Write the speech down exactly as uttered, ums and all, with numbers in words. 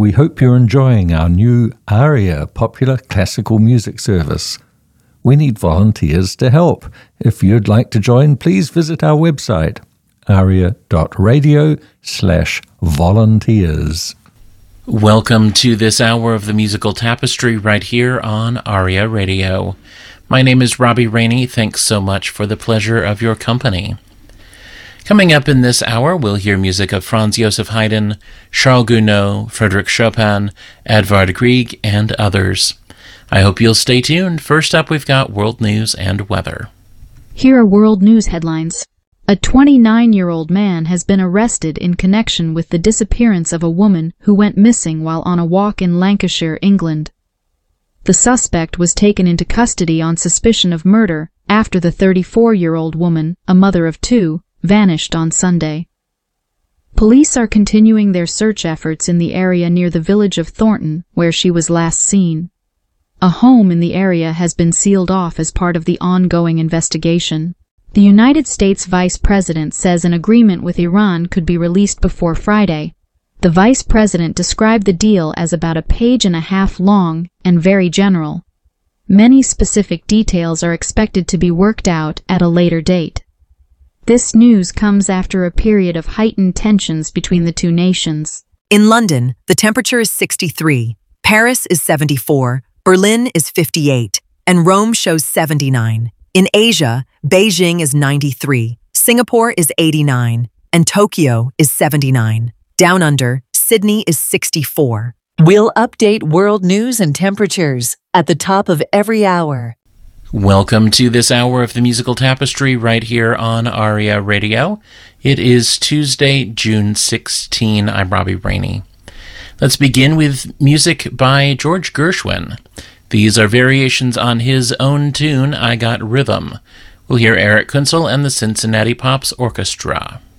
We hope you're enjoying our new ARIA popular classical music service. We need volunteers to help. If you'd like to join, please visit our website, aria.radio slash volunteers. Welcome to this hour of the musical tapestry right here on ARIA Radio. My name is Robbie Rainey. Thanks so much for the pleasure of your company. Coming up in this hour, we'll hear music of Franz Joseph Haydn, Charles Gounod, Frédéric Chopin, Edvard Grieg, and others. I hope you'll stay tuned. First up, we've got world news and weather. Here are world news headlines. A twenty-nine-year-old man has been arrested in connection with the disappearance of a woman who went missing while on a walk in Lancashire, England. The suspect was taken into custody on suspicion of murder after the thirty-four-year-old woman, a mother of two, vanished on Sunday. Police are continuing their search efforts in the area near the village of Thornton, where she was last seen. A home in the area has been sealed off as part of the ongoing investigation. The United States Vice President says an agreement with Iran could be released before Friday. The Vice President described the deal as about a page and a half long and very general. Many specific details are expected to be worked out at a later date. This news comes after a period of heightened tensions between the two nations. In London, the temperature is sixty-three, Paris is seventy-four, Berlin is fifty-eight, and Rome shows seventy-nine. In Asia, Beijing is ninety-three, Singapore is eighty-nine, and Tokyo is seventy-nine. Down under, Sydney is sixty-four. We'll update world news and temperatures at the top of every hour. Welcome to this hour of the musical tapestry right here on ARIA Radio. It is Tuesday, June sixteenth. I'm Robbie Rainey. Let's begin with music by George Gershwin. These are variations on his own tune, I Got Rhythm. We'll hear Eric Kunzel and the Cincinnati Pops Orchestra.